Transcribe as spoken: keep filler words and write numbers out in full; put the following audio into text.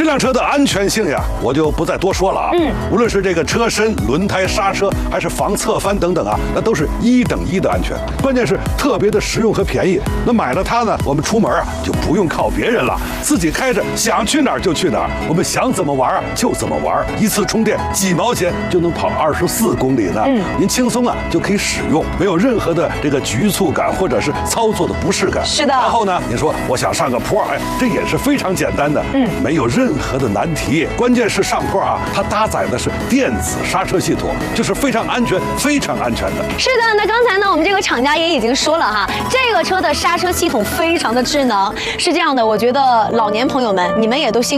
辆车的安全性呀，我就不再多说了啊。嗯，无论是这个车身、轮胎、刹车，还是防侧翻等等啊，那都是一等一的安全。关键是特别的实用和便宜。那买了它呢，我们出门啊就不用靠别人了，自己开着想去哪儿就去哪儿，我们想怎么玩啊就怎么玩，一次充电几毛钱就能跑二十四公里呢。嗯，您轻松啊就可以使用，没有任何的这个局促感或者是操作的不适感。 是的。 然后呢，你说我想上个坡，哎，这也是非常简单的，嗯，没有任何的难题。关键是上坡啊，它搭载的是电子刹车系统，就是非常安全、非常安全的。 是的，那刚才呢，我们这个厂家也已经说了哈，这个车的刹车系统非常的智能。是这样的，我觉得老年朋友们，你们也都辛